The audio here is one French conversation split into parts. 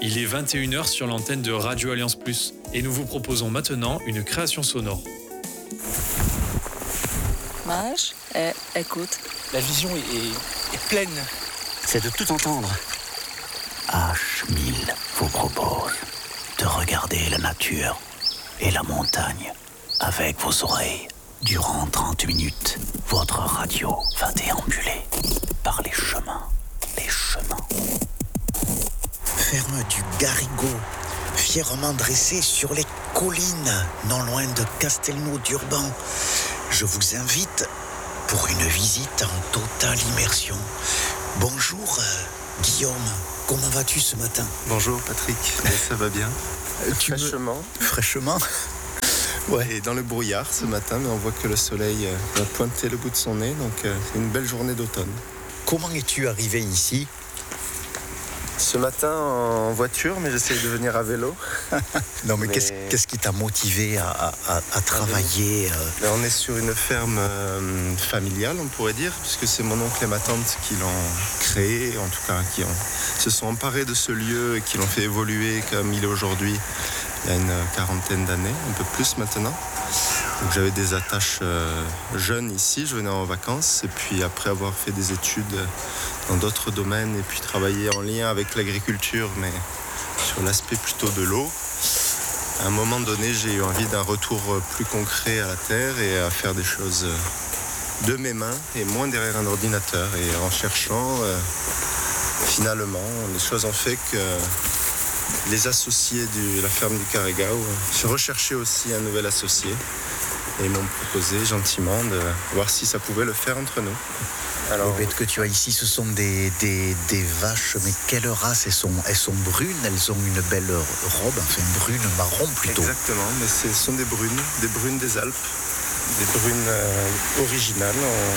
Il est 21h sur l'antenne de Radio Alliance Plus et nous vous proposons maintenant une création sonore. Mage, écoute. La vision est pleine. C'est de tout entendre. H1000 vous propose de regarder la nature et la montagne avec vos oreilles. Durant 30 minutes, votre radio va déambuler par les chemins. Ferme du Garrigou, fièrement dressée sur les collines, non loin de Castelnau d'Urban. Je vous invite pour une visite en totale immersion. Bonjour Guillaume, comment vas-tu ce matin? Bonjour Patrick, ça va bien. Fraîchement. Ouais, et dans le brouillard ce matin, mais on voit que le soleil va pointer le bout de son nez, donc c'est une belle journée d'automne. Comment es-tu arrivé ici? Ce matin en voiture, mais j'essaye de venir à vélo. Non mais qu'est-ce qui t'a motivé à travailler On est sur une ferme familiale, on pourrait dire, puisque c'est mon oncle et ma tante qui l'ont créé, en tout cas qui se sont emparés de ce lieu et qui l'ont fait évoluer comme il est aujourd'hui, il y a une quarantaine d'années, un peu plus maintenant. Donc j'avais des attaches jeunes ici, je venais en vacances et puis après avoir fait des études dans d'autres domaines et puis travaillé en lien avec l'agriculture mais sur l'aspect plutôt de l'eau, à un moment donné j'ai eu envie d'un retour plus concret à la terre et à faire des choses de mes mains et moins derrière un ordinateur. Et en cherchant, finalement, les choses ont fait que les associés de la ferme du Carrégao se recherchaient aussi un nouvel associé et m'ont proposé gentiment de voir si ça pouvait le faire entre nous. Alors, les bêtes que tu as ici, ce sont des vaches, mais quelle race? Elles sont brunes, elles ont une belle robe, enfin brune, marron plutôt. Exactement, mais ce sont des brunes des Alpes, des brunes originales.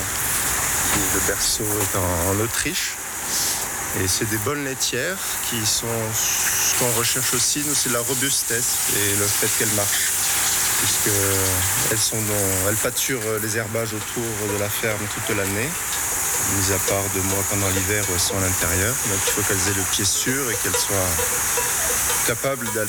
Le berceau est en Autriche. Et c'est des bonnes laitières qui sont ce qu'on recherche aussi, nous, c'est la robustesse et le fait qu'elles marchent. Puisqu'elles pâturent les herbages autour de la ferme toute l'année, mis à part 2 mois pendant l'hiver où elles sont à l'intérieur. Donc il faut qu'elles aient le pied sûr et qu'elles soient capables d'aller